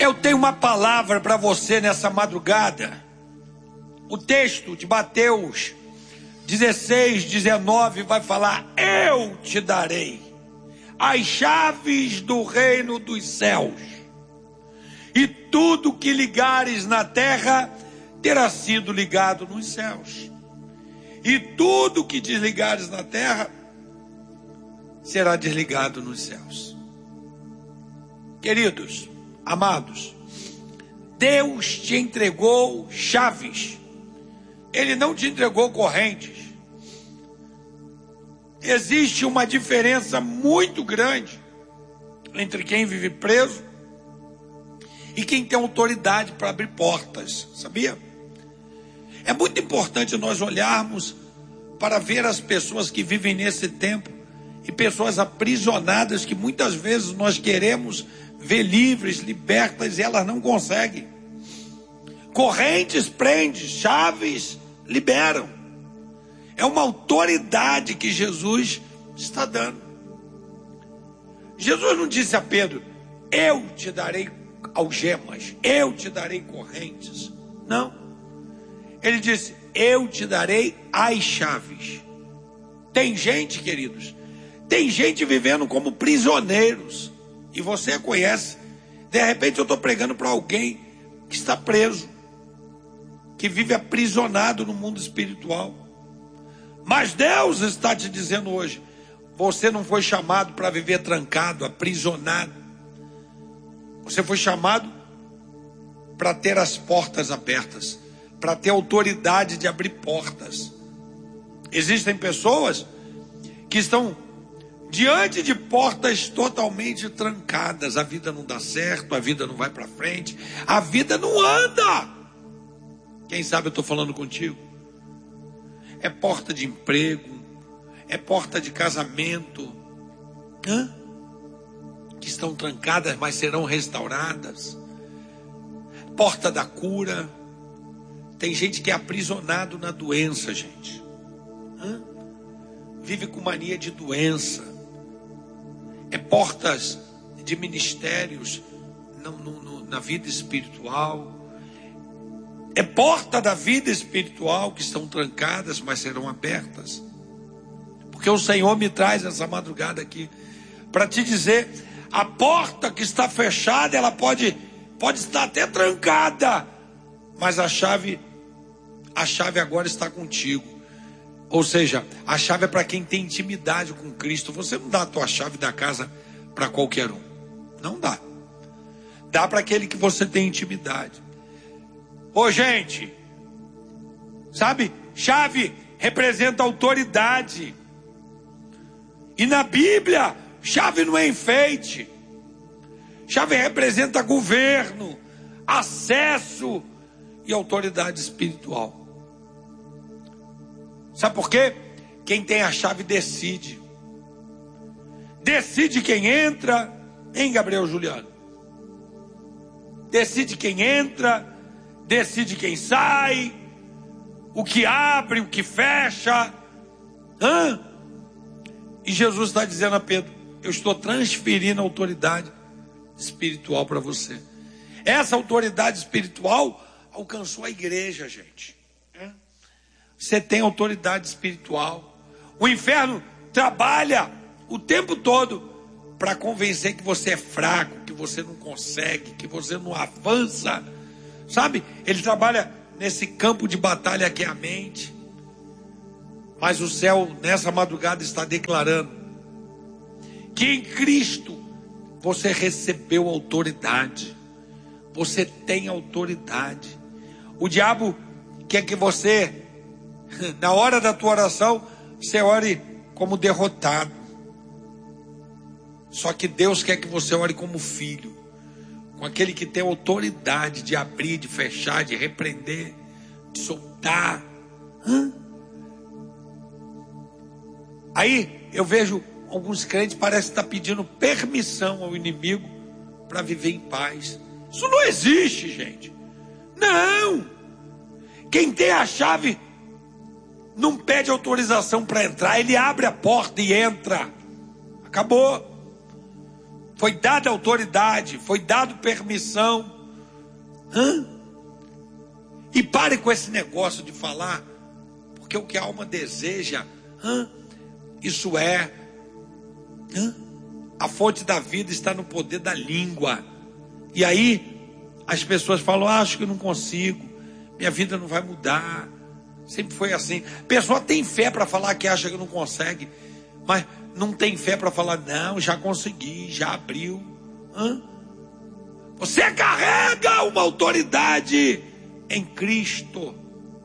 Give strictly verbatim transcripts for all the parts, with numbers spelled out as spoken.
Eu tenho uma palavra para você nessa madrugada. O texto de Mateus dezesseis, dezenove vai falar: eu te darei as chaves do reino dos céus, e tudo que ligares na terra terá sido ligado nos céus, e tudo que desligares na terra será desligado nos céus. Queridos, amados, Deus te entregou chaves. Ele não te entregou correntes. Existe uma diferença muito grande entre quem vive preso e quem tem autoridade para abrir portas, sabia? É muito importante nós olharmos para ver as pessoas que vivem nesse tempo e pessoas aprisionadas que muitas vezes nós queremos ver livres, libertas, e elas não conseguem. Correntes prendem, chaves liberam. É uma autoridade que Jesus está dando. Jesus não disse a Pedro: eu te darei algemas, eu te darei correntes. Não. Ele disse: eu te darei as chaves. Tem gente, queridos, tem gente vivendo como prisioneiros, e você conhece. De repente eu estou pregando para alguém que está preso, que vive aprisionado no mundo espiritual. Mas Deus está te dizendo hoje: você não foi chamado para viver trancado, aprisionado. Você foi chamado para ter as portas abertas, para ter autoridade de abrir portas. Existem pessoas que estão diante de portas totalmente trancadas. A vida não dá certo, a vida não vai para frente, a vida não anda. Quem sabe eu estou falando contigo? É porta de emprego, é porta de casamento, hã? que estão trancadas, mas serão restauradas. Porta da cura. Tem gente que é aprisionado na doença, gente. Hã? Vive com mania de doença. É portas de ministérios no, no, no, na vida espiritual. É porta da vida espiritual que estão trancadas, mas serão abertas. Porque o Senhor me traz essa madrugada aqui para te dizer: a porta que está fechada, ela pode, pode estar até trancada, mas a chave, a chave agora está contigo. Ou seja, a chave é para quem tem intimidade com Cristo. Você não dá a tua chave da casa para qualquer um. Não dá. Dá para aquele que você tem intimidade. Ô gente, sabe, chave representa autoridade. E na Bíblia, chave não é enfeite. Chave representa governo, acesso e autoridade espiritual. Sabe por quê? Quem tem a chave decide. Decide quem entra, hein, Gabriel Juliano? Decide quem entra, decide quem sai, o que abre, o que fecha. Hã? E Jesus está dizendo a Pedro: eu estou transferindo a autoridade espiritual para você. Essa autoridade espiritual alcançou a igreja, gente. Você tem autoridade espiritual. O inferno trabalha o tempo todo para convencer que você é fraco, que você não consegue, que você não avança. Sabe? Ele trabalha nesse campo de batalha que é a mente. Mas o céu, nessa madrugada, está declarando que em Cristo você recebeu autoridade. Você tem autoridade. O diabo quer que você, na hora da tua oração, você ore como derrotado. Só que Deus quer que você ore como filho, com aquele que tem autoridade de abrir, de fechar, de repreender, de soltar. Hã? Aí eu vejo alguns crentes parece estar pedindo permissão ao inimigo para viver em paz. Isso não existe, gente. Não. Quem tem a chave não pede autorização para entrar, ele abre a porta e entra. Acabou. foi dada autoridade, foi dado permissão. Hã? E pare com esse negócio de falar, porque o que a alma deseja, hã? Isso é, hã? A fonte da vida está no poder da língua. E aí as pessoas falam, ah, acho que não consigo, minha vida não vai mudar. Sempre foi assim. A pessoa tem fé para falar que acha que não consegue, mas não tem fé para falar, não, já consegui, já abriu. Hã? Você carrega uma autoridade em Cristo.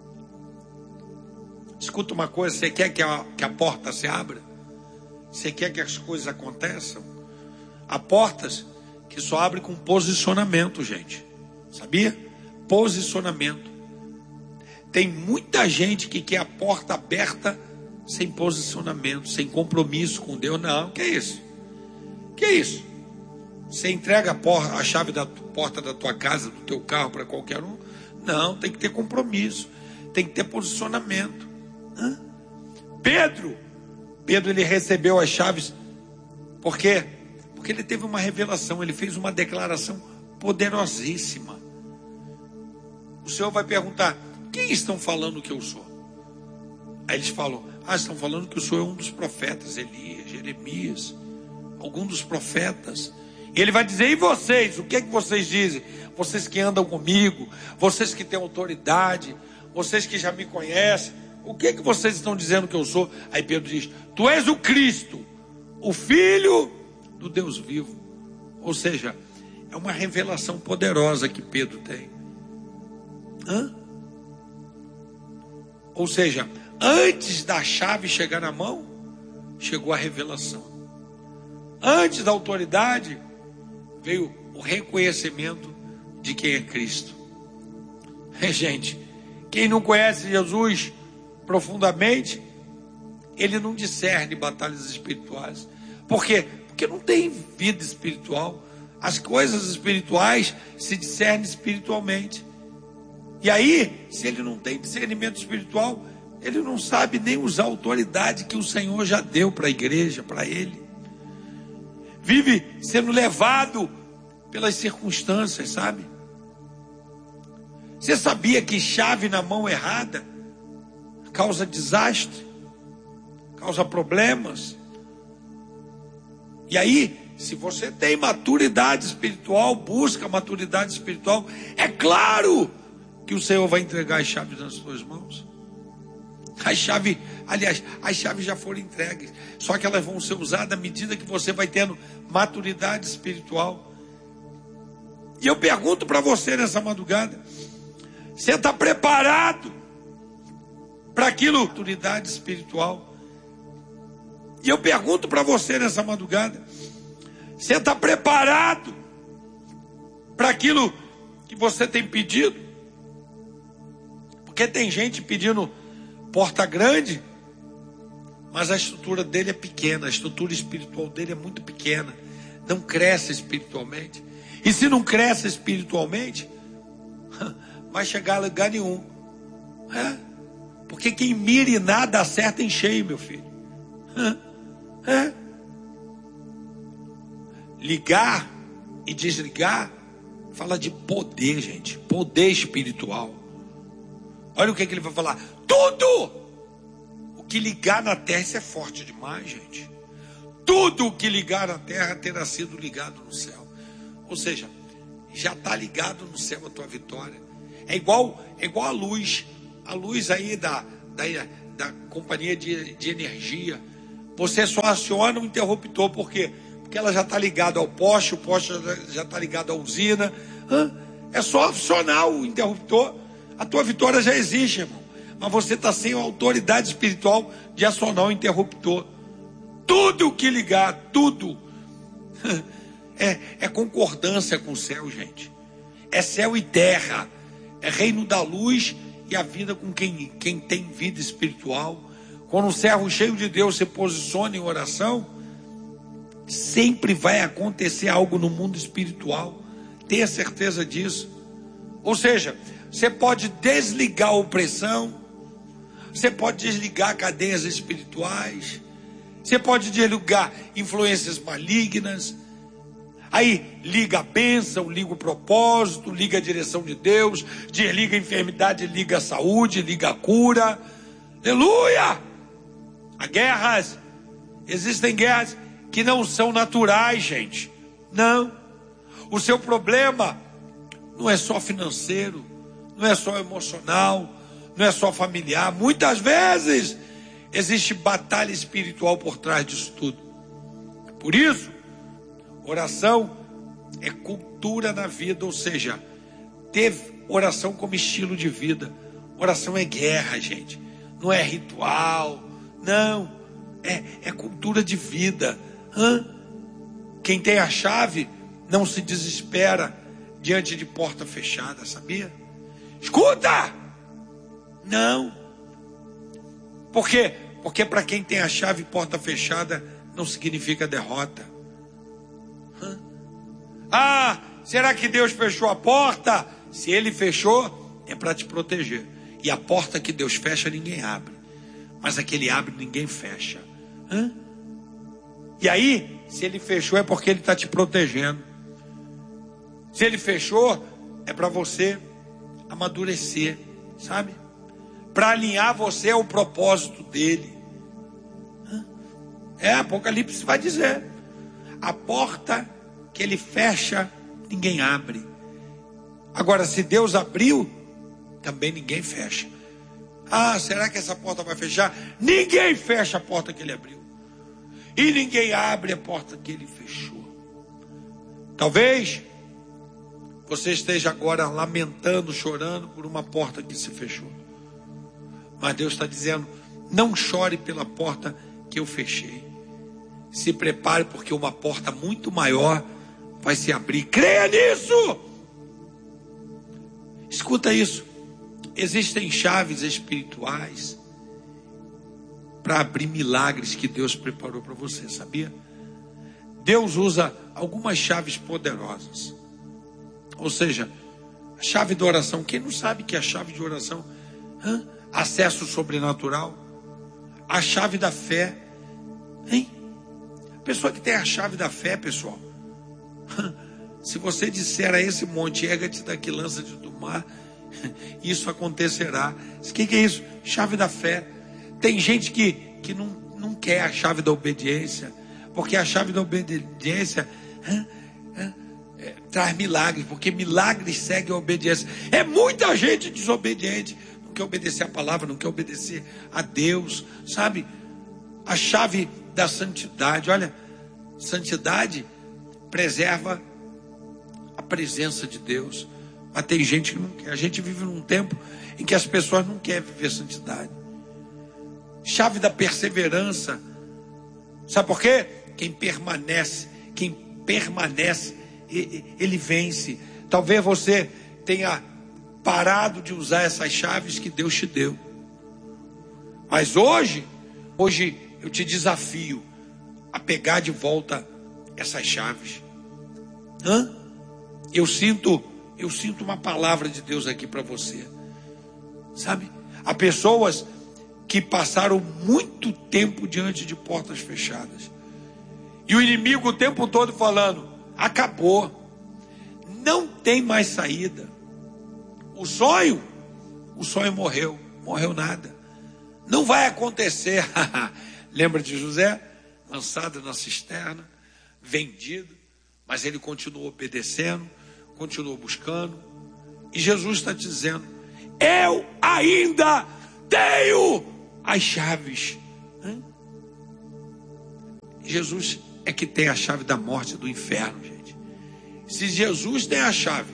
Escuta uma coisa, você quer que a, que a porta se abra? Você quer que as coisas aconteçam? Há portas que só abrem com posicionamento, gente. Sabia? Posicionamento. Tem muita gente que quer a porta aberta sem posicionamento, sem compromisso com Deus. Não, que é isso? Que é isso? Você entrega a, porta, a chave da porta da tua casa, do teu carro para qualquer um? Não, tem que ter compromisso, tem que ter posicionamento. Hã? Pedro, Pedro ele recebeu as chaves, por quê? Porque ele teve uma revelação, ele fez uma declaração poderosíssima. O Senhor vai perguntar, quem estão falando que eu sou? Aí eles falam, ah, estão falando que o Senhor é um dos profetas, Elias, Jeremias, algum dos profetas. E ele vai dizer, e vocês, o que é que vocês dizem? Vocês que andam comigo, vocês que têm autoridade, vocês que já me conhecem, o que é que vocês estão dizendo que eu sou? Aí Pedro diz, tu és o Cristo, o Filho do Deus vivo. Ou seja, é uma revelação poderosa que Pedro tem. Hã? Ou seja, antes da chave chegar na mão, chegou a revelação. Antes da autoridade, veio o reconhecimento de quem é Cristo. É, gente, quem não conhece Jesus profundamente, ele não discerne batalhas espirituais. Por quê? Porque não tem vida espiritual. As coisas espirituais se discernem espiritualmente. E aí, se ele não tem discernimento espiritual, ele não sabe nem usar a autoridade que o Senhor já deu para a igreja, para ele. Vive sendo levado pelas circunstâncias, sabe? Você sabia que chave na mão errada causa desastre, causa problemas? E aí, se você tem maturidade espiritual, busca maturidade espiritual, é claro que o Senhor vai entregar as chaves nas suas mãos. As chaves, aliás, as chaves já foram entregues, só que elas vão ser usadas à medida que você vai tendo maturidade espiritual. E eu pergunto para você nessa madrugada, você está preparado para aquilo, maturidade espiritual? E eu pergunto para você nessa madrugada, você está preparado para aquilo que você tem pedido? Porque tem gente pedindo porta grande, mas a estrutura dele é pequena, a estrutura espiritual dele é muito pequena, não cresce espiritualmente. E se não cresce espiritualmente, vai chegar a lugar nenhum. É? Porque quem mira e nada acerta em cheio, meu filho. É? É? Ligar e desligar fala de poder, gente, poder espiritual. Olha o que, é que ele vai falar. Tudo o que ligar na terra, isso é forte demais, gente. Tudo o que ligar na terra terá sido ligado no céu. Ou seja, já está ligado no céu a tua vitória. É igual, é igual a luz. A luz aí da, da, da companhia de, de energia. Você só aciona o interruptor. Por quê? Porque ela já está ligada ao poste, o poste já está ligado à usina. Hã? É só acionar o interruptor. A tua vitória já existe, irmão. Mas você está sem a autoridade espiritual de acionar o interruptor. Tudo o que ligar, tudo, é, é concordância com o céu, gente. É céu e terra. É reino da luz e a vida com quem, quem tem vida espiritual. Quando um servo cheio de Deus se posiciona em oração, sempre vai acontecer algo no mundo espiritual. Tenha certeza disso. Ou seja, você pode desligar a opressão, você pode desligar cadeias espirituais, você pode desligar influências malignas, Aí liga a bênção, liga o propósito, liga a direção de Deus, desliga a enfermidade, liga a saúde, liga a cura. Aleluia! Há guerras, existem guerras que não são naturais, gente. Não. O seu problema não é só financeiro, não é só emocional, não é só familiar. Muitas vezes existe batalha espiritual por trás disso tudo. Por isso, oração é cultura na vida, ou seja, ter oração como estilo de vida. Oração é guerra, gente. Não é ritual, não. É, é cultura de vida. Hã? Quem tem a chave não se desespera diante de porta fechada, sabia? Escuta! Não. Por quê? Porque para quem tem a chave porta fechada não significa derrota. Hã? Ah, será que Deus fechou a porta? Se Ele fechou, é para te proteger. E a porta que Deus fecha, ninguém abre. Mas a que Ele abre, ninguém fecha. Hã? E aí, se Ele fechou, é porque Ele está te protegendo. Se Ele fechou, é para você amadurecer, sabe? Para alinhar você ao propósito dEle. Hã? É, Apocalipse vai dizer. A porta que Ele fecha, ninguém abre. Agora, se Deus abriu, também ninguém fecha. Ah, será que essa porta vai fechar? Ninguém fecha a porta que Ele abriu. E ninguém abre a porta que Ele fechou. Talvez você esteja agora lamentando, chorando por uma porta que se fechou. Mas Deus está dizendo, não chore pela porta que eu fechei. Se prepare, porque uma porta muito maior vai se abrir. Creia nisso! Escuta isso. Existem chaves espirituais para abrir milagres que Deus preparou para você, sabia? Deus usa algumas chaves poderosas. Ou seja, a chave da oração. Quem não sabe que é a chave de oração? Hã? Acesso sobrenatural. A chave da fé. Hein? A pessoa que tem a chave da fé, pessoal. Hã? Se você disser a esse monte, erga-te daqui, lança-te do mar, isso acontecerá. O que, que é isso? Chave da fé. Tem gente que, que não, não quer a chave da obediência, porque a chave da obediência hã, hã, é, traz milagres, porque milagres seguem a obediência. É muita gente desobediente, não quer obedecer a palavra, não quer obedecer a Deus, sabe? A chave da santidade, olha, santidade preserva a presença de Deus. Mas tem gente que não quer. A gente vive num tempo em que as pessoas não querem viver santidade. Chave da perseverança. Sabe por quê? Quem permanece, quem permanece, ele vence. Talvez você tenha parado de usar essas chaves que Deus te deu. Mas hoje, hoje eu te desafio a pegar de volta essas chaves. Hã? Eu sinto, eu sinto uma palavra de Deus aqui para você. Sabe? Há pessoas que passaram muito tempo diante de portas fechadas. E o inimigo o tempo todo falando, acabou. Não tem mais saída. O sonho, o sonho morreu. Morreu nada. Não vai acontecer. Lembra de José? Lançado na cisterna, vendido. Mas ele continuou obedecendo, continuou buscando. E Jesus está dizendo, eu ainda tenho as chaves. Hein? Jesus é que tem a chave da morte e do inferno, gente. Se Jesus tem a chave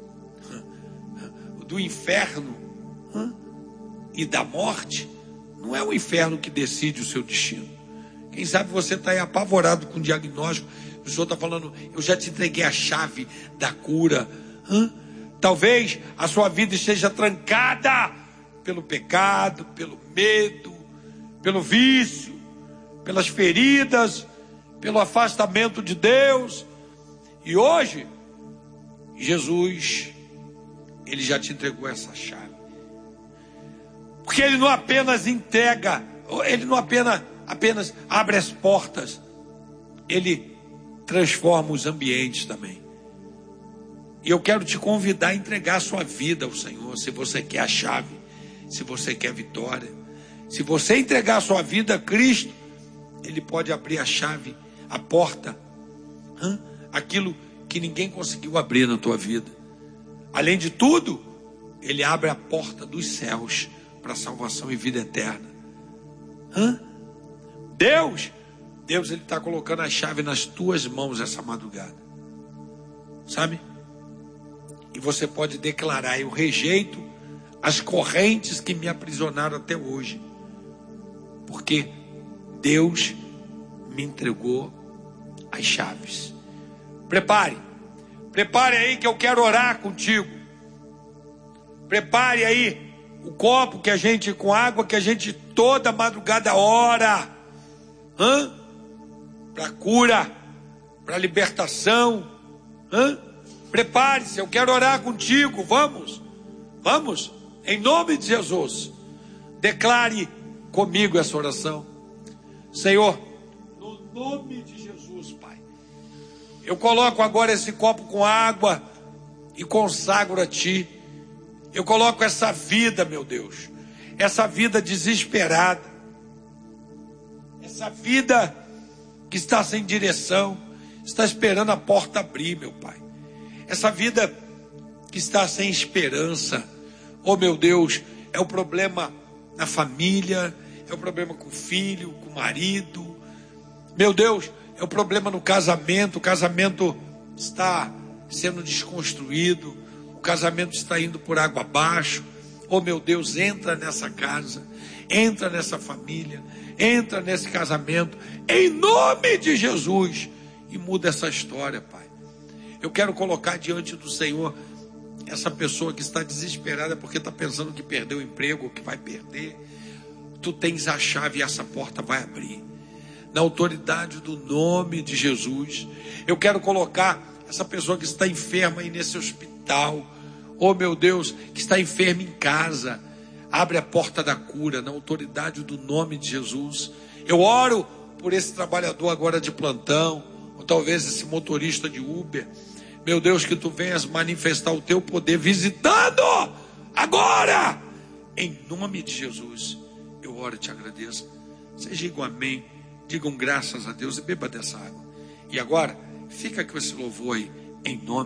do inferno e da morte, não é o inferno que decide o seu destino. Quem sabe você está aí apavorado com o diagnóstico. O Senhor está falando, eu já te entreguei a chave da cura. Hã? Talvez a sua vida esteja trancada pelo pecado, pelo medo, pelo vício, pelas feridas, pelo afastamento de Deus. E hoje, Jesus, Ele já te entregou essa chave. Porque Ele não apenas entrega, Ele não apenas, apenas abre as portas, Ele transforma os ambientes também. E eu quero te convidar a entregar a sua vida ao Senhor, se você quer a chave, se você quer vitória. Se você entregar a sua vida a Cristo, Ele pode abrir a chave, a porta, hã? Aquilo que ninguém conseguiu abrir na tua vida. Além de tudo, Ele abre a porta dos céus para salvação e vida eterna. Hã? Deus, Deus Ele está colocando a chave nas tuas mãos essa madrugada. Sabe? E você pode declarar: eu rejeito as correntes que me aprisionaram até hoje, porque Deus me entregou as chaves. Prepare, prepare aí que eu quero orar contigo. Prepare aí o copo que a gente, com água que a gente toda madrugada ora, hã? Para cura, para libertação, hã? Prepare-se, eu quero orar contigo. Vamos, vamos, em nome de Jesus. Declare comigo essa oração. Senhor, no nome de Jesus, Pai, eu coloco agora esse copo com água e consagro a Ti. Eu coloco essa vida, meu Deus, essa vida desesperada, essa vida que está sem direção, está esperando a porta abrir, meu Pai. Essa vida que está sem esperança, oh meu Deus, é o problema na família, é o problema com o filho, com o marido, meu Deus, é o problema no casamento. O casamento está sendo desconstruído, o casamento está indo por água abaixo. Oh meu Deus, entra nessa casa, entra nessa família, entra nesse casamento, em nome de Jesus, e muda essa história, Pai. Eu quero colocar diante do Senhor essa pessoa que está desesperada porque está pensando que perdeu o emprego, ou que vai perder. Tu tens a chave e essa porta vai abrir. Na autoridade do nome de Jesus, eu quero colocar essa pessoa que está enferma aí nesse hospital. Oh meu Deus, que está enferma em casa. Abre a porta da cura, na autoridade do nome de Jesus. Eu oro por esse trabalhador agora de plantão, ou talvez esse motorista de Uber. Meu Deus, que tu venhas manifestar o teu poder visitando agora, em nome de Jesus. Eu oro e te agradeço. Vocês digam amém, digam graças a Deus e beba dessa água. E agora, fica com esse louvor aí, em nome